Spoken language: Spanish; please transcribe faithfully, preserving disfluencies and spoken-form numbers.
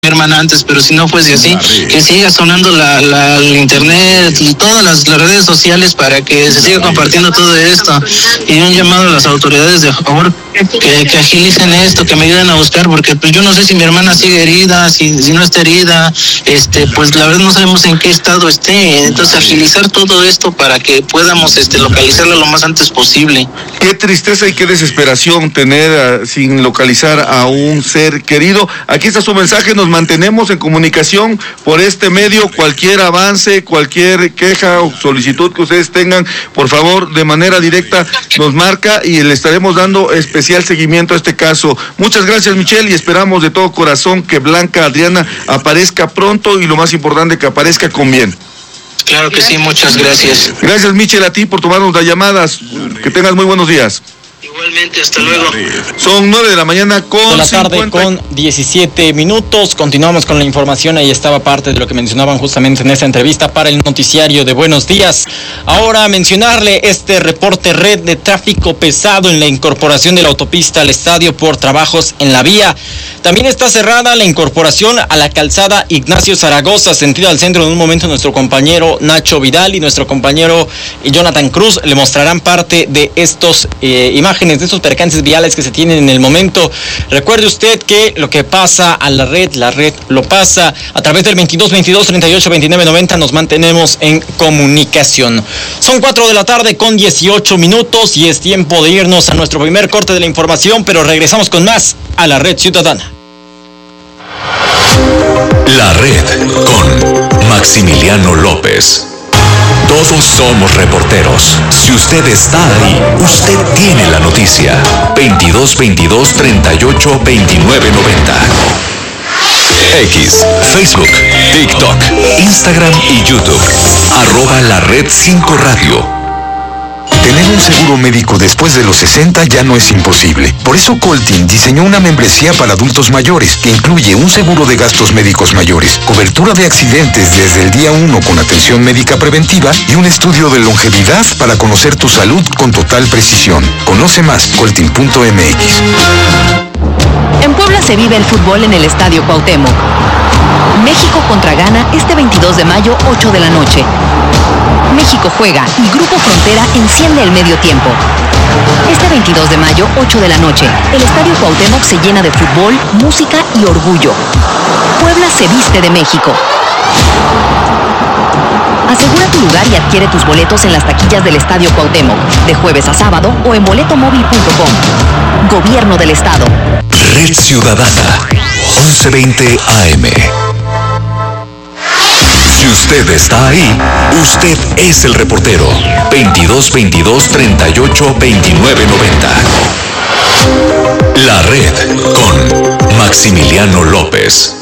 hermana antes, pero si no fuese así, que siga sonando la, la, el internet y todas las, las redes sociales para que se siga compartiendo todo esto. Y un llamado a las autoridades de favor que, que agilicen esto, que me ayuden a buscar, porque pues yo no sé si mi hermana sigue herida, si, si no está herida, este pues la verdad no sabemos en qué estado esté. Entonces agilizar todo esto para que podamos este localizarla lo más antes posible. Qué tristeza y qué desesperación tener uh, sin localizar a un ser querido. Aquí está su mensaje, nos mantenemos en comunicación por este medio. Cualquier avance, cualquier queja o solicitud que ustedes tengan, por favor, de manera directa nos marca y le estaremos dando especial seguimiento a este caso. Muchas gracias, Michelle, y esperamos de todo corazón que Blanca Adriana aparezca pronto y lo más importante, que aparezca con bien. Claro que sí, muchas gracias. Gracias, Michelle, a ti por tomarnos las llamadas. Que tengas muy buenos días. Igualmente, hasta luego. Son nueve de la mañana con de la tarde cincuenta con diecisiete minutos. Continuamos con la información. Ahí estaba parte de lo que mencionaban justamente en esta entrevista para el noticiario de Buenos Días. Ahora mencionarle este reporte red de tráfico pesado en la incorporación de la autopista al estadio por trabajos en la vía. También está cerrada la incorporación a la calzada Ignacio Zaragoza, sentido al centro. En un momento nuestro compañero Nacho Vidal y nuestro compañero Jonathan Cruz le mostrarán parte de estos eh, imágenes, de estos percances viales que se tienen en el momento. Recuerde usted que lo que pasa a la red, la red lo pasa. A través del veintidós veintidós treinta y ocho veintinueve noventa nos mantenemos en comunicación. Son cuatro de la tarde con dieciocho minutos y es tiempo de irnos a nuestro primer corte de la información, pero regresamos con más a la Red Ciudadana. La Red con Maximiliano López. Todos somos reporteros. Si usted está ahí, usted tiene la noticia. veintidós veintidós treinta y ocho veintinueve noventa. X, Facebook, TikTok, Instagram y YouTube. Arroba la Red cinco Radio. Tener un seguro médico después de los sesenta ya no es imposible. Por eso Coltin diseñó una membresía para adultos mayores que incluye un seguro de gastos médicos mayores, cobertura de accidentes desde el día uno con atención médica preventiva y un estudio de longevidad para conocer tu salud con total precisión. Conoce más, coltin punto m x. En Puebla se vive el fútbol en el Estadio Cuauhtémoc. México contra Ghana este veintidós de mayo, ocho de la noche. México juega y Grupo Frontera enciende el medio tiempo. Este veintidós de mayo, ocho de la noche, el Estadio Cuauhtémoc se llena de fútbol, música y orgullo. Puebla se viste de México. Asegura tu lugar y adquiere tus boletos en las taquillas del Estadio Cuauhtémoc, de jueves a sábado o en boletomóvil punto com. Gobierno del Estado. Red Ciudadana, once veinte A M. Si usted está ahí, usted es el reportero. veintidós veintidós treinta y ocho veintinueve noventa. La Red con Maximiliano López.